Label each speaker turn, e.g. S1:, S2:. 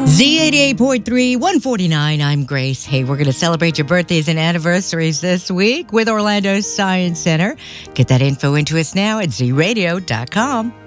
S1: Z88.3, 149. I'm Grace. Hey, we're going to celebrate your birthdays and anniversaries this week with Orlando Science Center. Get that info into us now at zradio.com.